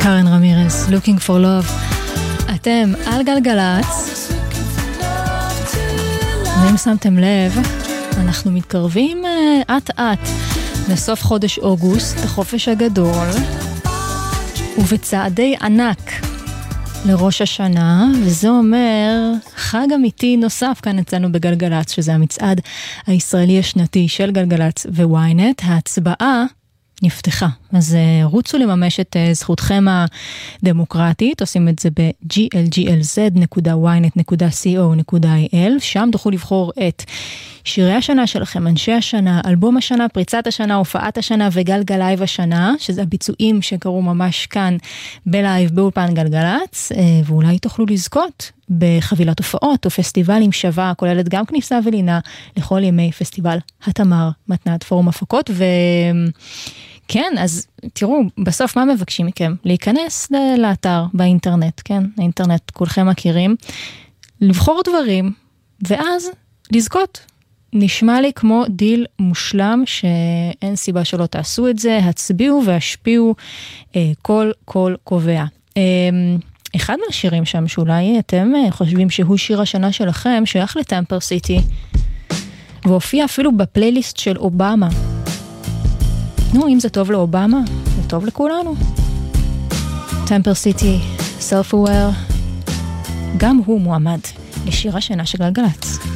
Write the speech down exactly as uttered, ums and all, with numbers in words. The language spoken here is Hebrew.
קארן רמירס, Looking for Love. אתם על גלגלץ, ואם שמתם לב, אנחנו מתקרבים עט עט לסוף חודש אוגוסט, החופש הגדול, ובצעדי ענק לראש השנה, וזה אומר חג אמיתי נוסף כאן אצלנו בגלגלץ, שזה המצעד הישראלי השנתי של גלגלץ וויינט. ההצבעה נפתחה, אז רוצו לממש את זכותכם הדמוקרטית, עושים את זה ב-ג'י אל ג'י אל זד נקודה וויינט נקודה סי או נקודה איי אל, שם תוכלו לבחור את שירי השנה שלכם, אנשי השנה, אלבום השנה, פריצת השנה, הופעת השנה וגלגל לייב השנה, שזה הביצועים שקרו ממש כאן בלייב באולפן גלגלץ, ואולי תוכלו לזכות בחבילת הופעות או פסטיבלים שווה, כוללת גם כניסה ולינה לכל ימי פסטיבל התמר, מתנת פורום הפקות. וכן, אז תראו, בסוף מה מבקשים מכם? להיכנס לאתר באינטרנט, כן? האינטרנט כולכם מכירים, לבחור דברים, ואז לזכות. נשמע לי כמו דיל מושלם, שאין סיבה שלא תעשו את זה, הצביעו והשפיעו, אה, כל כל קובע. אה, אחד מהשירים שם שאולי אתם חושבים שהוא שיר השנה שלכם, שייך לטמפר סיטי, והופיע אפילו בפלייליסט של אובמה. נו, אם זה טוב לאובמה, זה טוב לכולנו. טמפר סיטי, Self Aware, גם הוא מועמד לשיר השנה של גלגלץ.